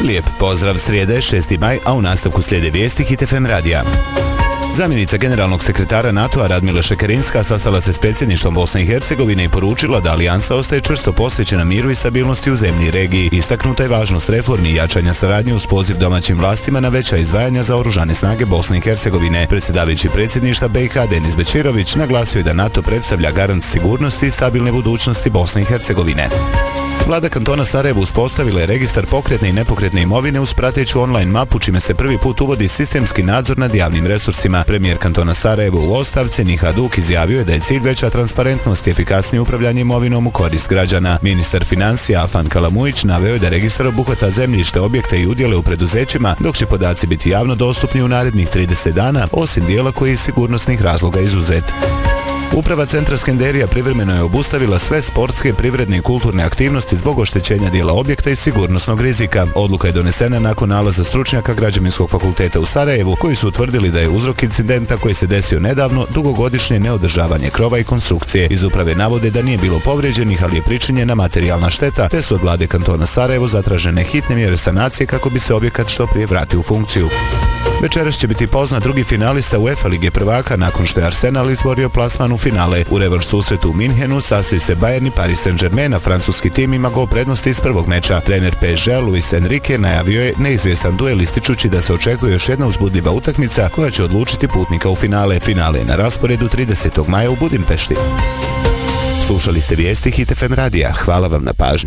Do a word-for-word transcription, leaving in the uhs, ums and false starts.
Lijep pozdrav, srijede šesti maj, a u nastavku slijede vijesti Hit F M radija. Zamjenica generalnog sekretara NATO-a Radmila Šekerinska sastala se s predsjedništvom Bosne i Hercegovine i poručila da alijansa ostaje čvrsto posvećena miru i stabilnosti u zemlji i regiji. Istaknuta je važnost reformi i jačanja saradnje uz poziv domaćim vlastima na veća izdvajanja za oružane snage Bosne i Hercegovine. Predsjedavajući predsjedništva B i H Denis Bećirović naglasio je da NATO predstavlja garant sigurnosti i stabilne budućnosti Bosne i Hercegovine. Vlada kantona Sarajevo uspostavila je registar pokretne i nepokretne imovine uz prateću online mapu, čime se prvi put uvodi sistemski nadzor nad javnim resursima. Premijer kantona Sarajevo u ostavci Niha Duk izjavio je da je cilj veća transparentnost i efikasnije upravljanje imovinom u korist građana. Ministar financija Afan Kalamujić naveo je da registar obuhvata zemljište, objekte i udjele u preduzećima, dok će podaci biti javno dostupni u narednih trideset dana, osim dijela koji je iz sigurnosnih razloga izuzet. Uprava centra Skenderija privremeno je obustavila sve sportske, privredne i kulturne aktivnosti zbog oštećenja dijela objekta i sigurnosnog rizika. Odluka je donesena nakon nalaza stručnjaka Građevinskog fakulteta u Sarajevu, koji su utvrdili da je uzrok incidenta koji se desio nedavno dugogodišnje neodržavanje krova i konstrukcije. Iz uprave navode da nije bilo povrijeđenih, ali je pričinjena materijalna šteta, te su od vlade kantona Sarajevo zatražene hitne mjere sanacije kako bi se objekat što prije vratio u funkciju. Večeras će biti poznat drugi finalista UEFA Lige prvaka nakon što je Arsenal izborio plasman u finale. U revanš susretu u Minhenu sastaju se Bayern i Paris Saint-Germain, a francuski tim ima gol prednosti iz prvog meča. Trener P S G Luis Enrique najavio je neizvjestan duel, ističući da se očekuje još jedna uzbudljiva utakmica koja će odlučiti putnika u finale. Finale je na rasporedu tridesetog maja u Budimpešti. Slušali ste vijesti Hit F M radija. Hvala vam na pažnji.